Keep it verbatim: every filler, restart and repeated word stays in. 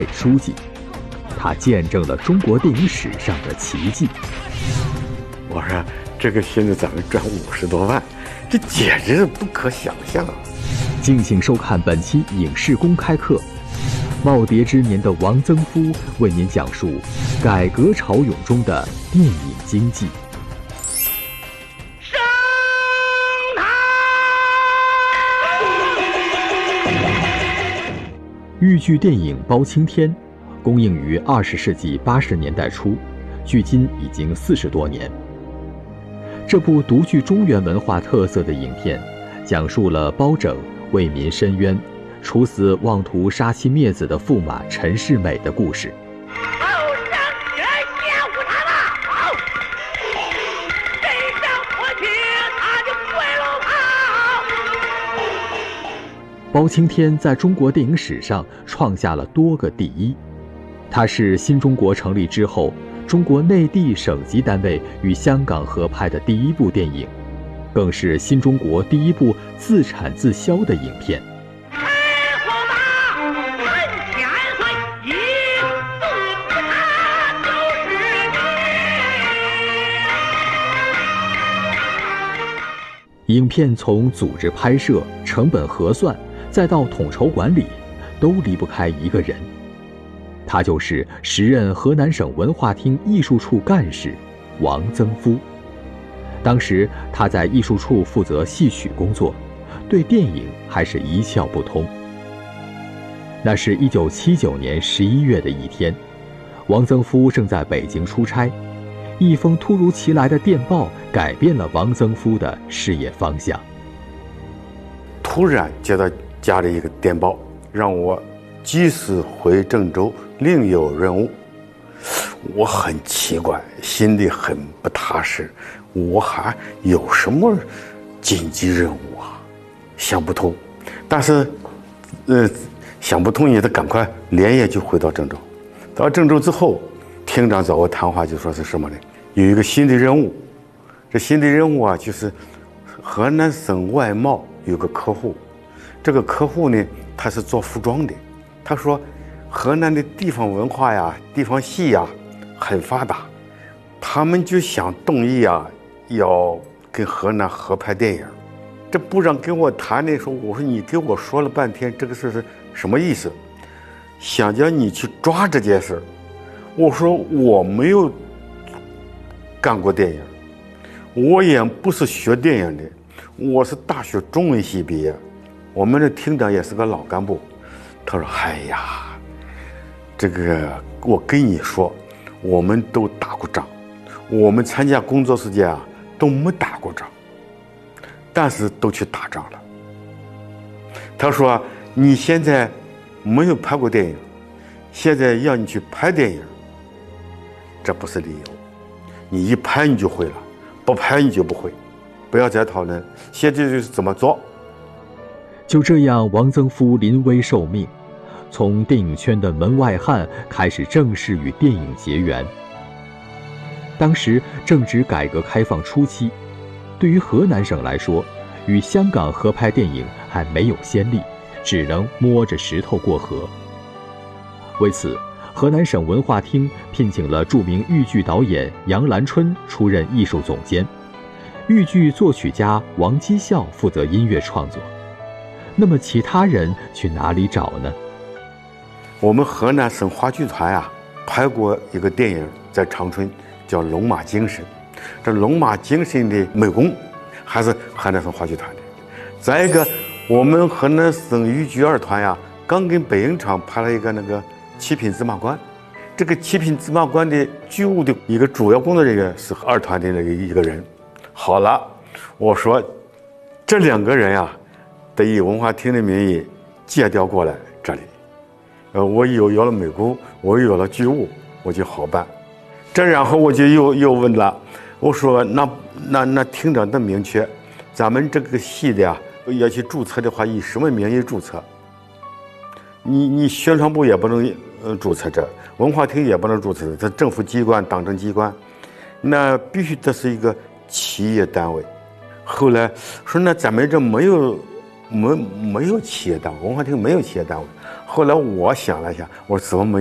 书记，他见证了中国电影史上的奇迹。 我说这个现在咱们赚五十多万，这简直是不可想象啊！ 敬请收看本期影视公开课，耄耋之年的王曾夫为您讲述改革潮涌中的电影经济。豫剧电影《包青天》公映于二十世纪八十年代初，距今已经四十多年。这部独具中原文化特色的影片，讲述了包拯为民申冤、处死妄图杀妻灭子的驸马陈世美的故事。包青天在中国电影史上创下了多个第一，它是新中国成立之后中国内地省级单位与香港合拍的第一部电影，更是新中国第一部自产自销的影片。影片从组织拍摄、成本核算再到统筹管理，都离不开一个人，他就是时任河南省文化厅艺术处干事王曾夫。当时他在艺术处负责戏曲工作，对电影还是一窍不通。那是一九七九年十一月的一天，王曾夫正在北京出差，一封突如其来的电报改变了王曾夫的事业方向。 突然接到家里一个电报，让我即时回郑州，另有任务。我很奇怪，心里很不踏实，我还有什么紧急任务啊？想不通。但是，呃，想不通也得赶快连夜就回到郑州。到郑州之后，厅长找我谈话，就说是什么呢？有一个新的任务，这新的任务啊，就是河南省外贸有个客户，这个客户呢，他是做服装的。他说，河南的地方文化呀、地方戏呀很发达，他们就想动意啊，要跟河南合拍电影。这部长跟我谈的时候，我说你给我说了半天，这个事是什么意思？想叫你去抓这件事。我说我没有干过电影，我也不是学电影的，我是大学中文系毕业。我们的厅长也是个老干部，他说：“哎呀，这个我跟你说，我们都打过仗，我们参加工作时间啊都没打过仗，但是都去打仗了。”他说：“你现在没有拍过电影，现在要你去拍电影，这不是理由。你一拍你就会了，不拍你就不会，不要再讨论，现在就是怎么做。” 就这样，王曾夫临危受命，从电影圈的门外汉开始正式与电影结缘。当时正值改革开放初期，对于河南省来说，与香港合拍电影还没有先例，只能摸着石头过河。为此，河南省文化厅聘请了著名豫剧导演杨兰春出任艺术总监，豫剧作曲家王基孝负责音乐创作。那么其他人去哪里找呢？ 我们河南省话剧团啊，拍过一个电影在长春，叫《龙马精神》。这《龙马精神》的美工还是河南省话剧团的。再一个，我们河南省豫剧二团呀，刚跟北影厂拍了一个那个《七品芝麻官》。这个《七品芝麻官》的剧务的一个主要工作人员是二团的那个一个人。好了，我说这两个人呀，得以文化厅的名义借调过来这里。呃，我有有了美工，我有了剧务，我就好办。这然后我就又又问了，我说那那那厅长的明确，咱们这个戏的呀，要去注册的话，以什么名义注册？你你宣传部也不能呃注册这，文化厅也不能注册这，政府机关、党政机关，那必须这是一个企业单位。后来说那咱们这没有没没有企业单位，文化厅没有企业单位。 后来我想了想，我说怎么没